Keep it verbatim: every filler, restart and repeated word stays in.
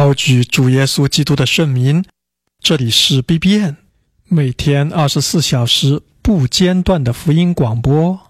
高举主耶稣基督的圣名，这里是 B B N， 每天二十四小时不间断的福音广播。